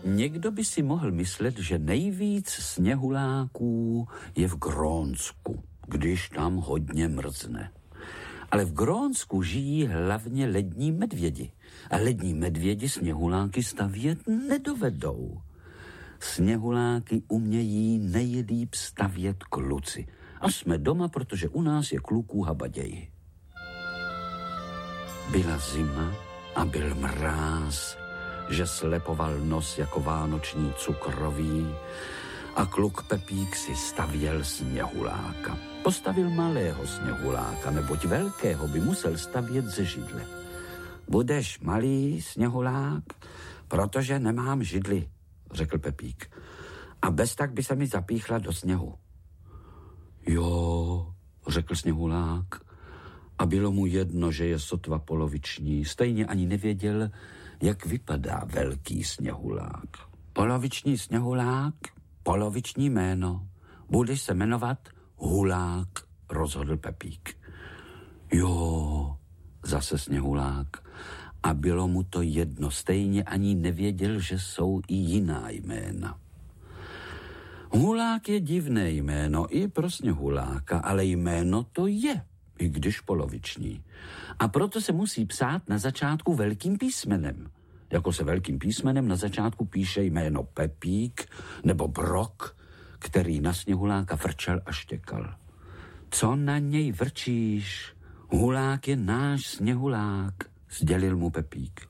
Někdo by si mohl myslet, že nejvíc sněhuláků je v Grónsku, když tam hodně mrzne. Ale v Grónsku žijí hlavně lední medvědi. A lední medvědi sněhuláky stavět nedovedou. Sněhuláky umějí nejlíp stavět kluci. A jsme doma, protože u nás je kluků habaděj. Byla zima a byl mráz, že slepoval nos jako vánoční cukroví a kluk Pepík si stavěl sněhuláka. Postavil malého sněhuláka, neboť velkého by musel stavět ze židle. Budeš malý sněhulák, protože nemám židli, řekl Pepík. A bez tak by se mi zapíchla do sněhu. Jo, řekl sněhulák. A bylo mu jedno, že je sotva poloviční. Stejně ani nevěděl, jak vypadá velký sněhulák. Poloviční sněhulák, poloviční jméno. Budeš se jmenovat Hulák, rozhodl Pepík. Jo, zase sněhulák. A bylo mu to jedno, stejně ani nevěděl, že jsou i jiná jména. Hulák je divné jméno i pro sněhuláka, ale jméno to je, i když poloviční. A proto se musí psát na začátku velkým písmenem. Jako se velkým písmenem na začátku píše jméno Pepík nebo Brok, který na sněhuláka vrčel a štěkal. Co na něj vrčíš? Hulák je náš sněhulák, sdělil mu Pepík.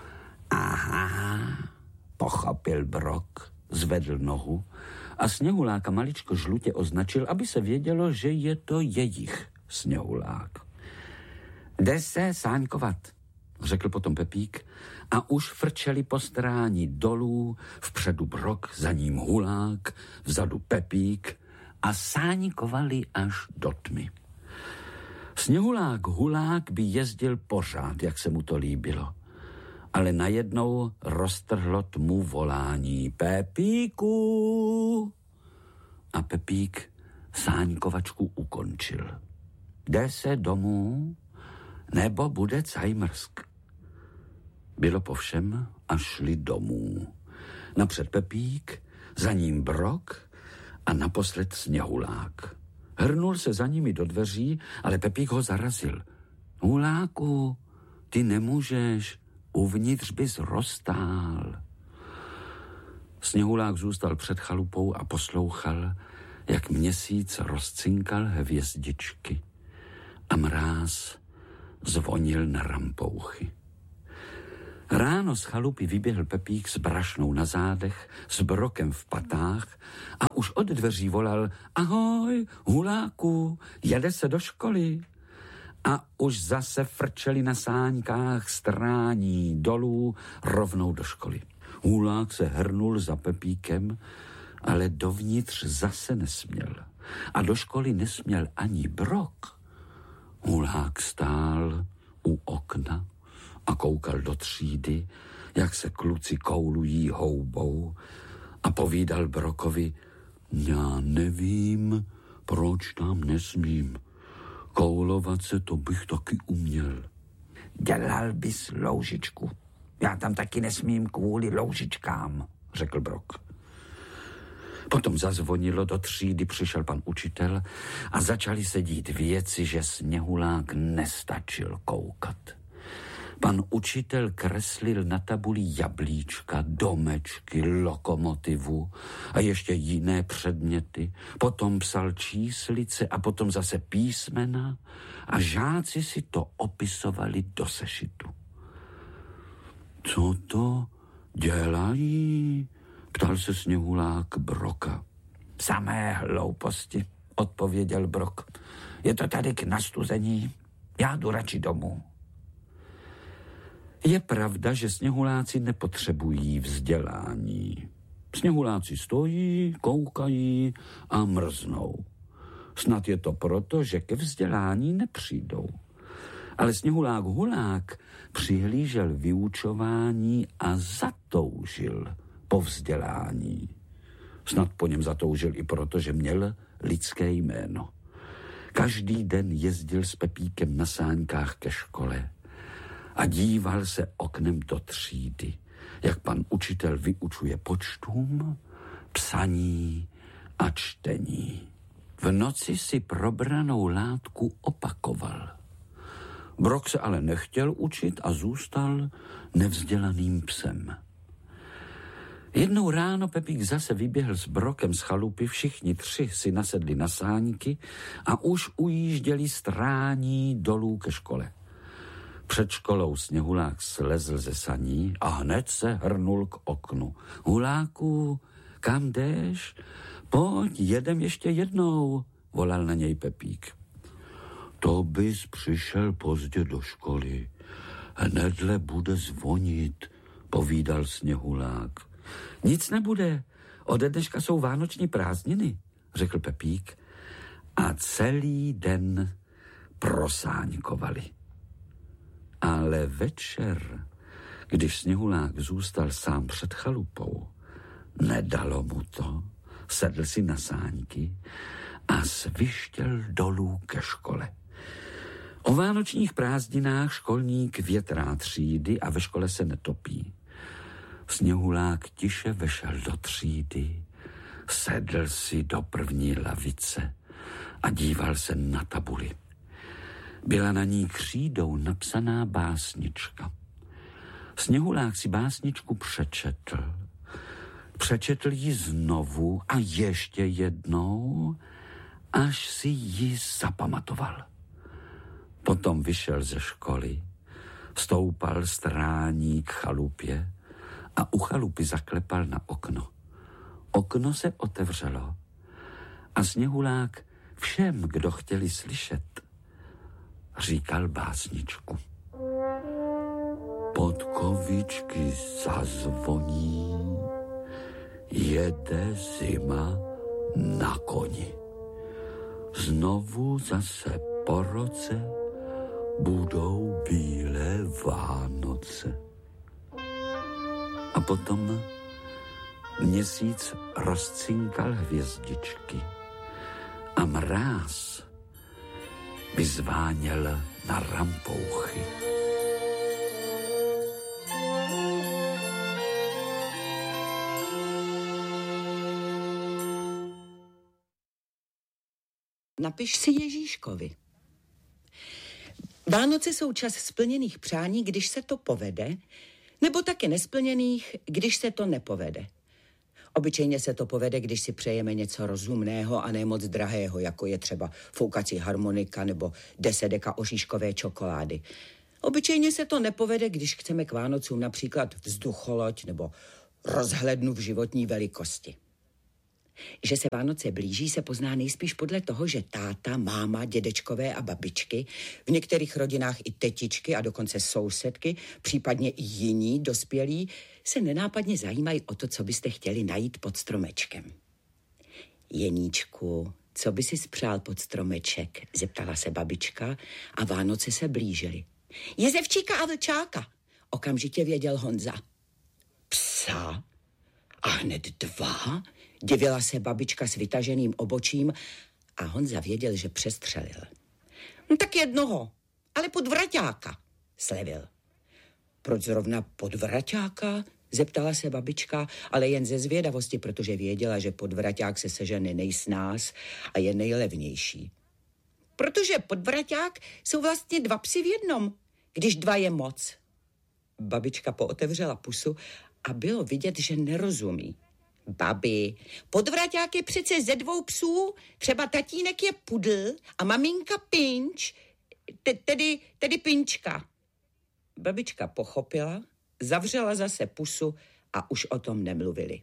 Aha, pochopil Brok, zvedl nohu a sněhuláka maličko žlutě označil, aby se vědělo, že je to jejich sněhulák. Jde se sáňkovat, řekl potom Pepík a už frčeli po stráni dolů, vpředu Brok, za ním Hulák, vzadu Pepík a sáňkovali až do tmy. Sněhulák Hulák by jezdil pořád, jak se mu to líbilo. Ale najednou roztrhlo tmu volání Pepíku. A Pepík sáňkovačku ukončil. Jde se domů, nebo bude cajmrsk. Bylo po všem a šli domů. Napřed Pepík, za ním Brok a naposled sněhulák. Hrnul se za nimi do dveří, ale Pepík ho zarazil. Huláku, ty nemůžeš, uvnitř bys roztál. Sněhulák zůstal před chalupou a poslouchal, jak měsíc rozcinkal hvězdičky a mráz zvonil na rampouchy. Ráno z chalupy vyběhl Pepík s brašnou na zádech, s Brokem v patách a už od dveří volal: Ahoj, Huláku, jede se do školy. A už zase frčeli na sáňkách strání dolů rovnou do školy. Hulák se hrnul za Pepíkem, ale dovnitř zase nesměl. A do školy nesměl ani Brok. Hulák stál u okna a koukal do třídy, jak se kluci koulují houbou a povídal Brokovi: Já nevím, proč tam nesmím. Koulovat se to bych taky uměl. Dělal bys loužičku. Já tam taky nesmím kvůli loužičkám, řekl Brok. Potom zazvonilo, do třídy přišel pan učitel a začali se dít věci, že Sněhulák nestačil koukat. Pan učitel kreslil na tabuli jablíčka, domečky, lokomotivu a ještě jiné předměty. Potom psal číslice a potom zase písmena a žáci si to opisovali do sešitu. Co to dělají? Ptal se Sněhulák Broka. Samé hlouposti, odpověděl Brok. Je to tady k nastuzení. Já jdu radši domů. Je pravda, že sněhuláci nepotřebují vzdělání. Sněhuláci stojí, koukají a mrznou. Snad je to proto, že ke vzdělání nepřijdou. Ale Sněhulák Hulák přihlížel vyučování a zatoužil po vzdělání. Snad po něm zatoužil i proto, že měl lidské jméno. Každý den jezdil s Pepíkem na sáňkách ke škole a díval se oknem do třídy, jak pan Pan učitel vyučuje počtům, psaní a čtení. V noci si probranou látku opakoval. Brok se ale nechtěl učit a zůstal nevzdělaným psem. Jednou ráno Pepík zase vyběhl s Brokem z chalupy, všichni tři si nasedli na sáňky a už ujížděli strání dolů ke škole. Před školou Sněhulák slezl ze saní a hned se hrnul k oknu. Huláku, kam jdeš? Pojď, jedem ještě jednou, volal na něj Pepík. To bys přišel pozdě do školy. Hnedle bude zvonit, povídal Sněhulák. Nic nebude, ode dneška jsou vánoční prázdniny, řekl Pepík a celý den prosáňkovali. Ale večer, když Sněhulák zůstal sám před chalupou, nedalo mu to, sedl si na sáňky a svištěl dolů ke škole. O vánočních prázdninách školník větrá třídy a ve škole se netopí. Sněhulák tiše vešel do třídy, sedl si do první lavice a díval se na tabuli. Byla na ní křídou napsaná básnička. Sněhulák si básničku přečetl. Přečetl ji znovu a ještě jednou, až si ji zapamatoval. Potom vyšel ze školy, stoupal strání k chalupě a u chalupy zaklepal na okno. Okno se otevřelo a Sněhulák všem, kdo chtěli slyšet, říkal básničku. Podkovičky zazvoní, jede zima na koni. Znovu zase po roce budou bílé Vánoce. A potom měsíc rozcinkal hvězdičky a mráz vyzváněl na rampouchy. Napiš si Ježíškovi. Vánoce jsou čas splněných přání, když se to povede, nebo taky nesplněných, když se to nepovede. Obyčejně se to povede, když si přejeme něco rozumného a ne moc drahého, jako je třeba foukací harmonika nebo 10 deka oříškové čokolády. Obyčejně se to nepovede, když chceme k Vánocům například vzducholoď nebo rozhlednu v životní velikosti. Že se Vánoce blíží, se pozná nejspíš podle toho, že táta, máma, dědečkové a babičky, v některých rodinách i tetičky a dokonce sousedky, případně i jiní dospělí, se nenápadně zajímají o to, co byste chtěli najít pod stromečkem. Jeníčku, co by si spřál pod stromeček? Zeptala se babička a Vánoce se blížily. Jezevčíka a vlčáka, okamžitě věděl Honza. Psa? A hned 2? Divila se babička s vytaženým obočím a Honza věděl, že přestřelil. Tak jednoho, ale podvraťáka, slevil. Proč zrovna podvraťáka? Zeptala se babička, ale jen ze zvědavosti, protože věděla, že podvraťák se sežene nejsnáz a je nejlevnější. Protože podvraťák jsou vlastně 2 psi v jednom, když 2 je moc. Babička pootevřela pusu a bylo vidět, že nerozumí. Babi, podvraťák je přece ze 2 psů, třeba tatínek je pudl a maminka Pinč, tedy Pinčka. Babička pochopila, zavřela zase pusu a už o tom nemluvili.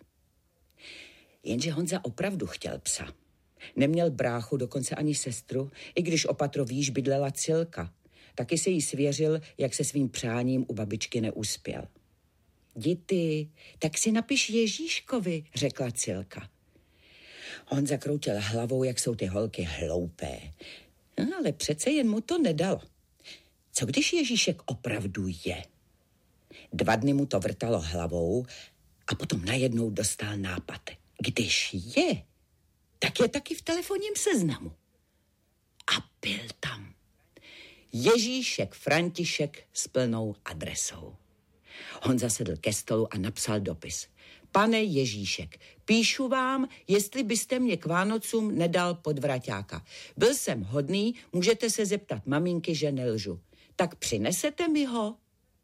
Jenže Honza opravdu chtěl psa. Neměl bráchu, dokonce ani sestru, i když o patro výš bydlela Cilka. Taky se jí svěřil, jak se svým přáním u babičky neuspěl. Dity, tak si napiš Ježíškovi, řekla Cilka. Honza kroutil hlavou, jak jsou ty holky hloupé. Ale přece jen mu to nedalo. Co když Ježíšek opravdu je? 2 dny mu to vrtalo hlavou a potom najednou dostal nápad. Když je, tak je taky v telefonním seznamu. A byl tam Ježíšek František s plnou adresou. Honza sedl ke stolu a napsal dopis. Pane Ježíšek, píšu vám, jestli byste mě k Vánocům nedal podvraťáka. Byl jsem hodný, můžete se zeptat maminky, že nelžu. Tak přinesete mi ho?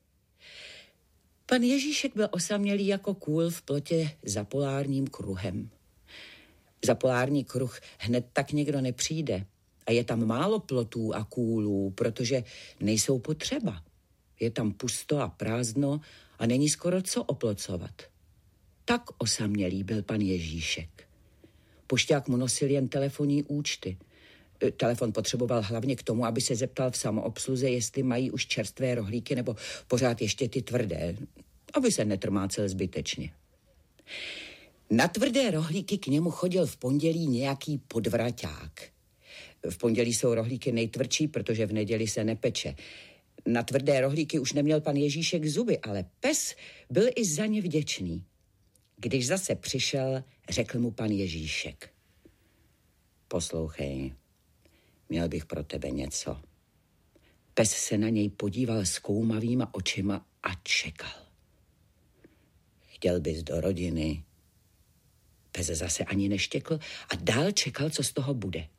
Pan Ježíšek byl osamělý jako kůl v plotě za polárním kruhem. Za polární kruh hned tak někdo nepřijde. A je tam málo plotů a kůlů, protože nejsou potřeba. Je tam pusto a prázdno a není skoro co oplocovat. Tak osamělý byl pan Ježíšek. Pošťák mu nosil jen telefonní účty. Telefon potřeboval hlavně k tomu, aby se zeptal v samoobsluze, jestli mají už čerstvé rohlíky nebo pořád ještě ty tvrdé, aby se netrmácel zbytečně. Na tvrdé rohlíky k němu chodil v pondělí nějaký podvraťák. V pondělí jsou rohlíky nejtvrdší, protože v neděli se nepeče. Na tvrdé rohlíky už neměl pan Ježíšek zuby, ale pes byl i za ně vděčný. Když zase přišel, řekl mu pan Ježíšek. Poslouchej, měl bych pro tebe něco. Pes se na něj podíval zkoumavýma očima a čekal. Chtěl bys do rodiny? Pes zase ani neštěkl a dál čekal, co z toho bude.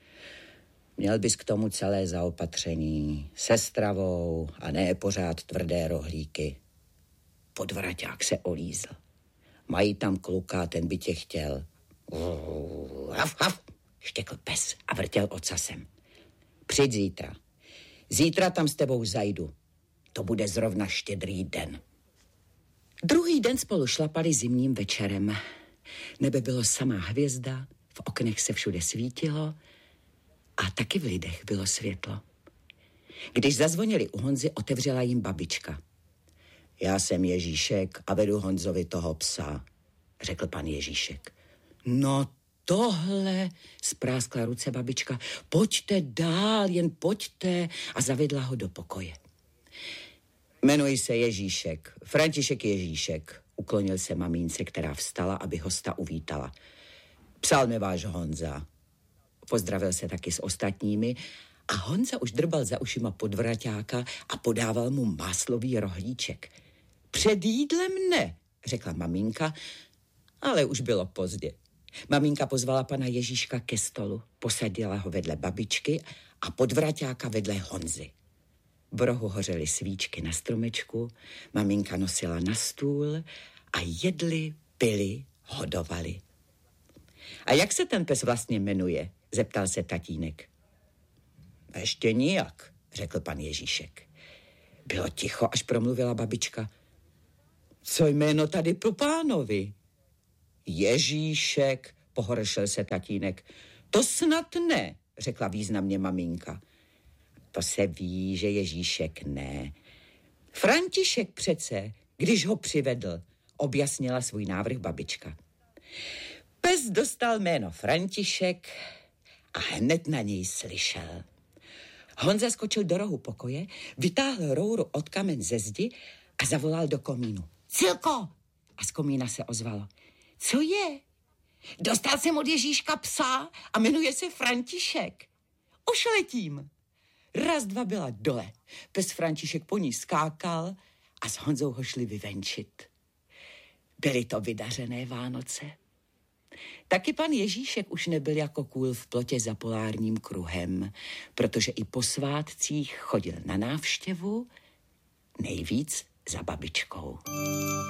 Měl bys k tomu celé zaopatření, se stravou a ne pořád tvrdé rohlíky. Podvraťák se olízl. Mají tam kluka, ten by tě chtěl. Haf, haf, štěkl pes a vrtěl ocasem. Přijď zítra. Zítra tam s tebou zajdu. To bude zrovna Štědrý den. Druhý den spolu šlapali zimním večerem. Nebe bylo samá hvězda, v oknech se všude svítilo a taky v lidech bylo světlo. Když zazvonili u Honzy, otevřela jim babička. Já jsem Ježíšek a vedu Honzovi toho psa, řekl pan Ježíšek. No tohle, spráskla ruce babička, pojďte dál, jen pojďte, a zavedla ho do pokoje. Jmenuji se Ježíšek, František Ježíšek, uklonil se mamínce, která vstala, aby hosta uvítala. Psal mi váš Honza. Pozdravil se taky s ostatními a Honza už drbal za ušima podvraťáka a podával mu máslový rohlíček. Před jídlem ne, řekla maminka, ale už bylo pozdě. Maminka pozvala pana Ježíška ke stolu, posadila ho vedle babičky a podvraťáka vedle Honzy. V rohu hořely svíčky na stromečku, maminka nosila na stůl a jedli, pili, hodovali. A jak se ten pes vlastně jmenuje? Zeptal se tatínek. Ještě nijak, řekl pan Ježíšek. Bylo ticho, až promluvila babička. Co jméno tady pro pánovi? Ježíšek, pohoršil se tatínek. To snad ne, řekla významně maminka. To se ví, že Ježíšek ne. František přece, když ho přivedl, objasnila svůj návrh babička. Pes dostal jméno František a hned na něj slyšel. Honza skočil do rohu pokoje, vytáhl rouru od kamen ze zdi a zavolal do komínu. Cilko! A z komína se ozvalo. Co je? Dostal jsem od Ježíška psa a jmenuje se František. Už letím. Raz, dva byla dole. Pes František po ní skákal a s Honzou ho šli vyvenčit. Byly to vydařené Vánoce. Taky pan Ježíšek už nebyl jako kůl v plotě za polárním kruhem, protože i po svátcích chodil na návštěvu, nejvíc za babičkou.